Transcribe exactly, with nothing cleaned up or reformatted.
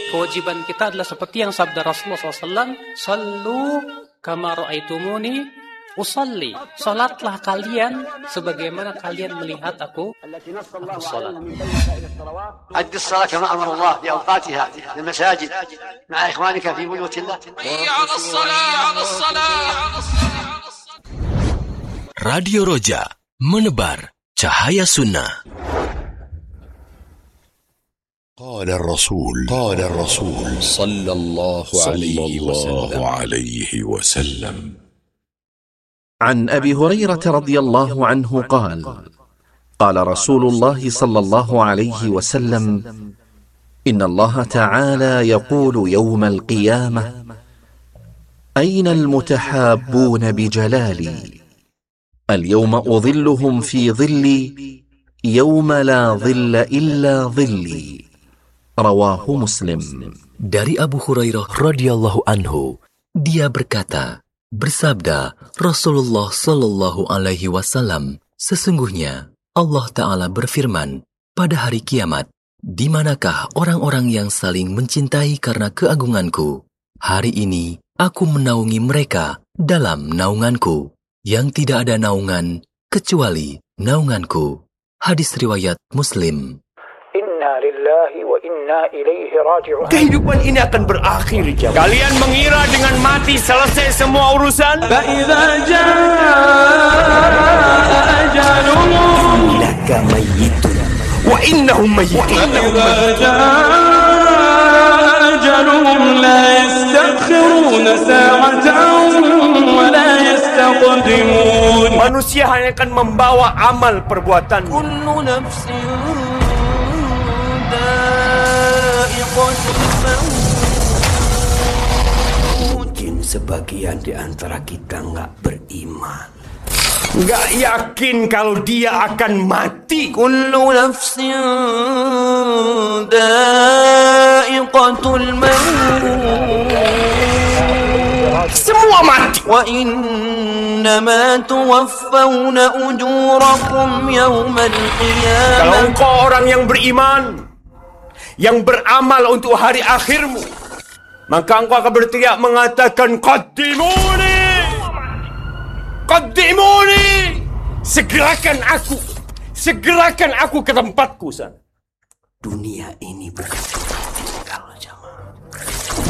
kewajiban kita adalah seperti yang sabda Rasulullah shallallahu alaihi wasallam, "Sallu kama ra'aitumuni usalli." Salatlah kalian sebagaimana kalian melihat aku aku salat. أد الصلاة كما أمر الله بأوقاتها في المساجد مع إخوانك في بيوت الله. على الصلاة على الصلاة. Radio Roja, menebar cahaya sunnah. قال الرسول قال الرسول صلى الله عليه وسلم عليه وسلم عن أبي هريرة رضي الله عنه قال قال رسول الله صلى الله عليه وسلم إن الله تعالى يقول يوم القيامة أين المتحابون بجلالي اليوم أظلهم في ظلي يوم لا ظل إلا ظلي رواه مسلم. Dari Abu Hurairah radhiyallahu anhu, dia berkata, bersabda Rasulullah sallallahu alaihi wasallam, sesungguhnya Allah Ta'ala berfirman, pada hari kiamat, di manakah orang-orang yang saling mencintai karena keagunganku? Hari ini aku menaungi mereka dalam naunganku, yang tidak ada naungan kecuali naunganku. Hadis riwayat Muslim. Inna lillahi wa inna ilaihi raji'un. Kehidupan ini akan berakhir, jam. Kalian mengira dengan mati selesai semua urusan? Fa'idha jaa ajaluhum laka mayyitun wa innahum mayyitun. Fa'idha jaa ajaluhum la yastakhiruna sa'atan wa la yastaqdimun. Manusia hanya akan membawa amal perbuatan. Kullu nafsin mungkin sebagian di antara kita nggak beriman, nggak yakin kalau dia akan mati. Kullu nafsin dha'iqatul maut. Semua mati. Wa innama tuwaffawna ujurakum yawmal qiyamah. Kalau engkau orang yang beriman, yang beramal untuk hari akhirmu, maka engkau akan berteriak mengatakan, Qaddimuni, Qaddimuni, segerakan aku, segerakan aku ke tempatku sana. Dunia ini berkata,